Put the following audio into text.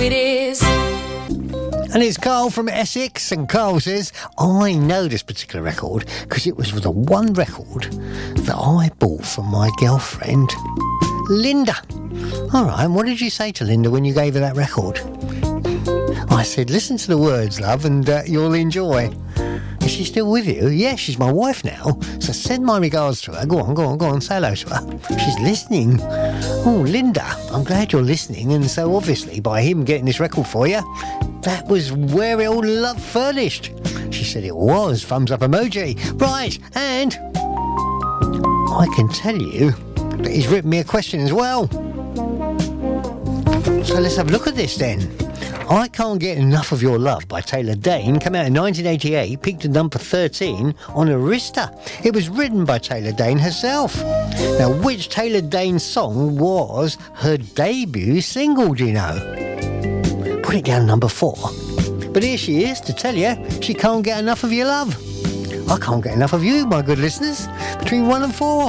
it is. And it's Carl from Essex, and Carl says, I know this particular record because it was the one record that I bought from my girlfriend, Linda. All right, and what did you say to Linda when you gave her that record? I said, listen to the words, love, and you'll enjoy. Is she still with you? Yeah, she's my wife now, so send my regards to her. Go on, say hello to her. She's listening. Oh, Linda, I'm glad you're listening, and so obviously by him getting this record for you, that was where it all love furnished. She said it was. Thumbs up emoji. Right, and I can tell you that he's written me a question as well. So let's have a look at this then. I Can't Get Enough of Your Love by Taylor Dayne came out in 1988, peaked at number 13 on Arista. It was written by Taylor Dayne herself. Now, which Taylor Dayne song was her debut single, do you know? Put it down number 4. But here she is to tell you she can't get enough of your love. I can't get enough of you, my good listeners, between 1 and 4.